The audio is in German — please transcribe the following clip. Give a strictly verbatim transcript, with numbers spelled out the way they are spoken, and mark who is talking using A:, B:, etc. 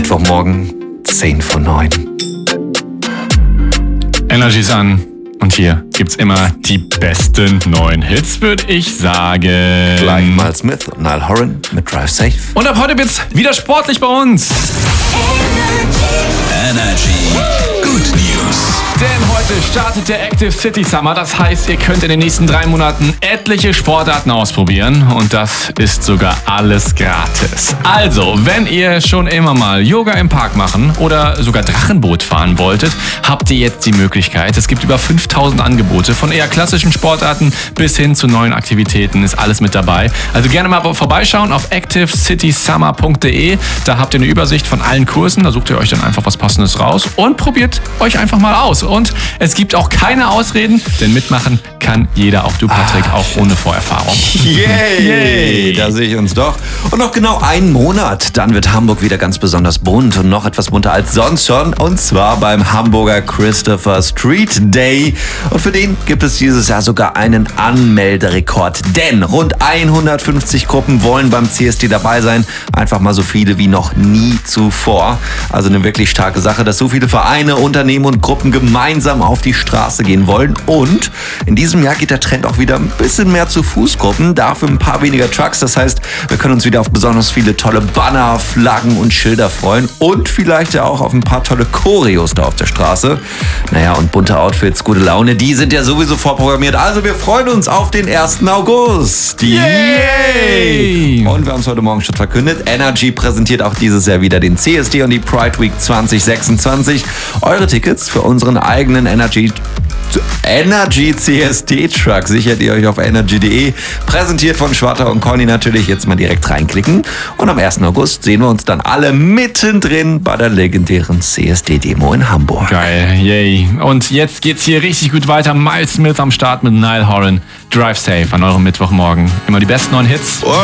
A: Mittwochmorgen, zehn vor neun.
B: Energy ist an. Und hier gibt's immer die besten neuen Hits, würde ich sagen.
A: Gleich mal Smith und Niall Horan mit Drive Safe.
B: Und ab heute wird's wieder sportlich bei uns.
C: Energy. Good News.
B: Denn heute startet der Active City Summer. Das heißt, ihr könnt in den nächsten drei Monaten etliche Sportarten ausprobieren. Und das ist sogar alles gratis. Also, wenn ihr schon immer mal Yoga im Park machen oder sogar Drachenboot fahren wolltet, habt ihr jetzt die Möglichkeit. Es gibt über fünftausend Angebote. Von eher klassischen Sportarten bis hin zu neuen Aktivitäten ist alles mit dabei. Also gerne mal vorbeischauen auf active city summer punkt de. Da habt ihr eine Übersicht von allen Kursen. Da sucht ihr euch dann einfach was Passendes raus und probiert euch einfach mal aus. Und es gibt auch keine Ausreden, denn mitmachen kann jeder, auch du, Patrick, ah, auch shit. Ohne Vorerfahrung.
A: Yay! Yay! Da sehe ich uns doch. Und noch genau einen Monat, dann wird Hamburg wieder ganz besonders bunt und noch etwas bunter als sonst schon. Und zwar beim Hamburger Christopher Street Day. Und für den gibt es dieses Jahr sogar einen Anmelderekord. Denn rund hundertfünfzig Gruppen wollen beim C S D dabei sein. Einfach mal so viele wie noch nie zuvor. Also eine wirklich starke Sache, dass so viele Vereine, Unternehmen und Gruppen gemeinsam auf die Straße gehen wollen. Und in diesem Jahr geht der Trend auch wieder ein bisschen mehr zu Fußgruppen, dafür ein paar weniger Trucks. Das heißt, wir können uns wieder auf besonders viele tolle Banner, Flaggen und Schilder freuen und vielleicht ja auch auf ein paar tolle Choreos da auf der Straße. Naja, und bunte Outfits, gute Laune, die sind ja sowieso vorprogrammiert. Also wir freuen uns auf den ersten August. Yay! Und wir haben es heute Morgen schon verkündet. Energy präsentiert auch dieses Jahr wieder den C S D und die Pride Week zwanzig sechsundzwanzig. Eure Tickets für unseren eigenen Energy Energy C S D-Truck sichert ihr euch auf energy punkt de. Präsentiert von Schwatter und Conny natürlich. Jetzt mal direkt reinklicken. Und am ersten August sehen wir uns dann alle mittendrin bei der legendären C S D-Demo in Hamburg.
B: Geil, yay. Und jetzt geht's hier richtig gut weiter. Miles Smith am Start mit Niall Horan. Drive Safe an eurem Mittwochmorgen. Immer die besten neuen Hits.